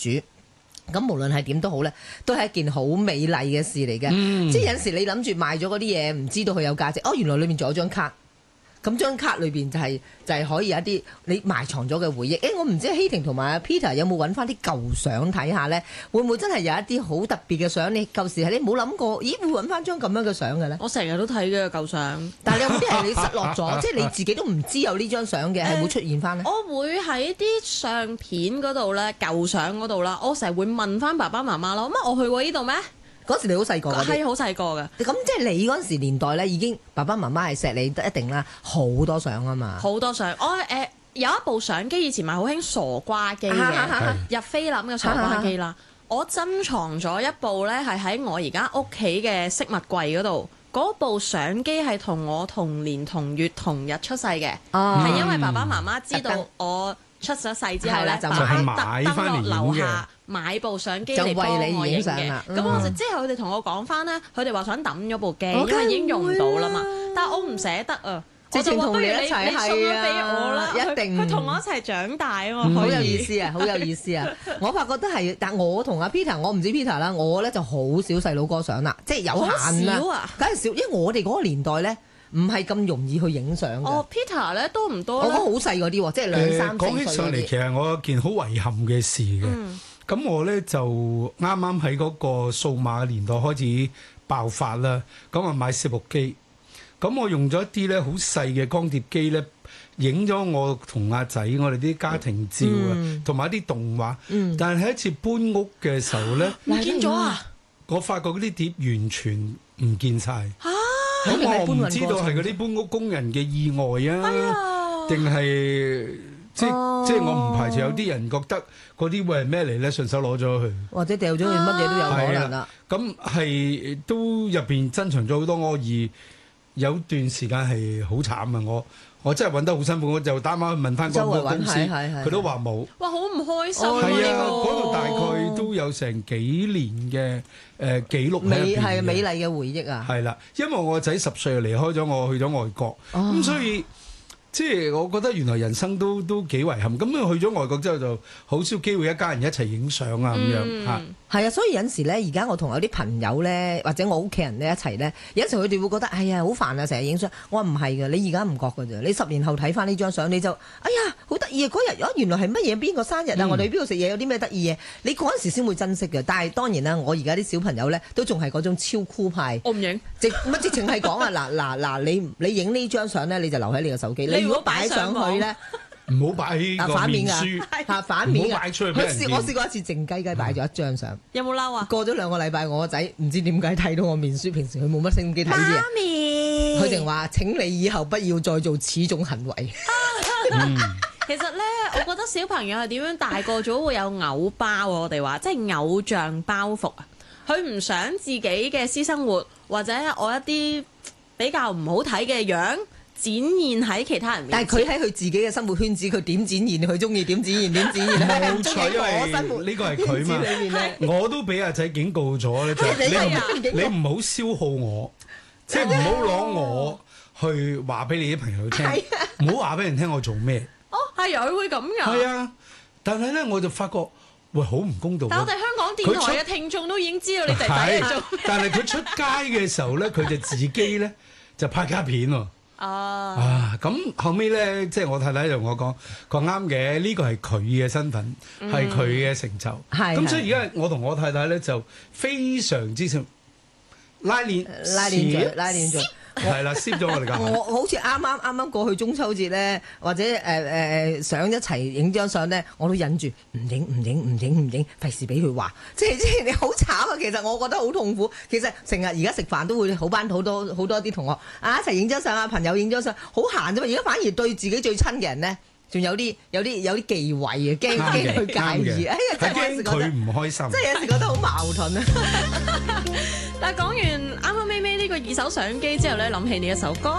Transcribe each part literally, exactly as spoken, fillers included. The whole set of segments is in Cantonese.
主。咁無論係點都好咧，都係一件好美麗嘅事嚟嘅。 嗯、 即係有時你諗住賣咗嗰啲嘢，唔知道佢有價值。哦，原來裏面仲有張卡。咁張卡裏邊就係、是、就係、是、可以有一啲你埋藏咗嘅回憶。誒，我唔知希婷同埋 Peter 有冇揾翻啲舊相睇下咧？會唔會真係有一啲好特別嘅相？你舊時係你冇諗過，咦會揾翻張咁樣嘅相嘅咧？ 我成日都睇嘅舊相， 但係你有冇啲係你失落咗？即係你自己都唔知有呢張相嘅，係會出現翻咧？ 我會喺啲相片嗰度咧，舊相嗰度啦，我成日會問翻爸爸媽媽咯。乜我去過呢度咩？ 嗰時你好細個嘅， 係好細個嘅。 咁即係你嗰陣時年代咧，已經爸爸媽媽係錫你得一定啦，好多相啊嘛。 好多相，我誒、呃、有一部相機，以前咪好興傻瓜機嘅，入菲林嘅傻瓜機啦。我珍藏咗一部咧，係喺我而家屋企嘅飾物櫃嗰度。嗰部相機係同我同年同月同日出世嘅，係、哦、因為爸爸媽媽知道我出咗世之後咧，就買翻落樓下買部相機嚟幫我影嘅。咁、嗯、我就之後佢哋同我講翻咧，佢哋話想抌咗部機，因為已經用唔到啦嘛。但係我唔捨得啊。我就話不如你你送咗俾我啦，一定佢同我一齊長大啊嘛， 好有意思啊，好有意思啊！我發覺都係，但我同阿 Peter，我唔知 Peter 啦，我咧就好少細佬哥相啦，即係有限啦， 少啊， 梗係少，因為我哋嗰個年代咧唔係咁容易去影相嘅。 哦 Peter 咧多唔多？ 我講好細嗰啲，即係兩三四歲嗰啲。 講起上嚟，其實我有件好遺憾嘅事嘅。咁、嗯、我咧就啱啱喺嗰個數碼年代開始爆發啦，咁啊買攝錄機。咁我用咗一啲咧好細嘅光碟機咧，影咗我同阿仔我哋啲家庭照啊，同埋、嗯、一啲動畫。嗯、但係喺一次搬屋嘅時候咧， 唔見咗啊！ 我發覺嗰啲碟完全唔見晒。 嚇、啊！ 咁我唔知道係嗰啲搬屋工人嘅意外啊，定係、哎、即、哦、即係我唔排除有啲人覺得嗰啲會係咩嚟咧，順手攞咗去， 或者掉咗去，乜嘢都有可能啦。 咁係都入邊珍藏咗好多惡意。有段時間係好慘啊！我我真係揾得好辛苦，我就打電去問翻嗰個公司，佢都話冇。 哇！好唔開心啊！ 係啊，嗰度大概都有成幾年嘅誒、呃、記錄喺入邊嘅。 美係美麗嘅回憶啊！ 係啦，因為我個仔十歲就離開咗我，去咗外國，咁、哦、所以。即係我覺得原來人生都都幾遺憾，咁去咗外國之後就好少機會一家人一齊影相啊咁樣嚇。 係啊，所以有陣時咧，而家我同有啲朋友咧，或者我屋企人咧一齊咧，有陣時佢哋會覺得哎呀好煩啊，成日影相。我話唔係㗎，你而家唔覺㗎咋？你十年後睇翻呢張相，你就哎呀好得意啊！嗰日哦原來係乜嘢？邊個生日啊？嗯、我哋去邊度食嘢？有啲咩得意嘢？你嗰陣時先會珍惜嘅。但係當然啦，我而家啲小朋友咧都仲係嗰種超酷派。 我唔影， 直乜直情係講啊嗱嗱嗱，你你影呢張相咧，你就留喺你個手機。如果擺上去咧， 唔好擺個面書， 嚇反面唔好擺出去俾人見。 我試過一次靜雞雞擺咗一張相， 有冇嬲啊？ 過咗兩個禮拜，我個仔唔知點解睇到我面書，平時佢冇乜心機睇啲嘢。媽咪，佢淨話：請你以後不要再做此種行為。 嗯、 其實咧，我覺得小朋友係點樣大個咗會有偶包，我哋話即係偶像包袱啊。佢唔想自己嘅私生活或者我一啲比較唔好睇嘅樣展現喺其他人面前，但係佢喺佢自己嘅生活圈子，佢點展現？佢中意點展現？點展現？ 冇錯，因為呢個係佢嘛。我都俾阿仔警告咗咧，就係你你唔好消耗我，即係唔好攞我去話俾你啲朋友聽，唔好話俾人聽我做咩。 哦，係啊，佢會咁㗎。 係啊，但係咧我就發覺，喂，好唔公道。 但我哋香港電台嘅聽眾都已經知道你弟弟係做咩。 但係佢出街嘅時候咧，佢就自己咧就拍卡片喎。 啊！ 啊！咁後尾咧，即係我太太同我講，佢啱嘅，呢個係佢嘅身份，係佢嘅成就。係咁、嗯，所以而家我同我太太咧就非常之想拉鏈、 拉鏈嘴、拉鏈嘴。 係啦，攝咗我哋㗎。 我好似啱啱啱啱過去中秋節咧，或者誒誒誒想一齊影張相咧，我都忍住唔影唔影唔影唔影，費事俾佢話。即係即係你好慘啊！其實我覺得好痛苦。其實成日而家食飯都會好班好多好多啲同學啊一齊影張相啊，朋友影張相，好閒啫嘛。而家反而對自己最親嘅人咧，仲有啲有啲有啲忌諱啊，驚驚佢介意。哎呀，真係驚佢唔開心。 即係有時覺得好矛盾啊！ 但係講完啱啱咪咪呢個二手相機之後咧，諗起呢一首歌，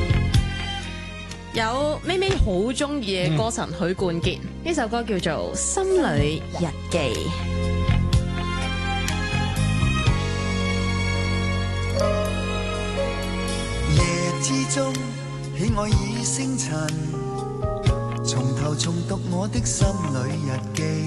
有咪咪好中意嘅歌神許冠傑，呢、嗯、首歌叫做《心裏日記》。 夜之中，喜愛已星塵，從頭重讀我的心裏日記。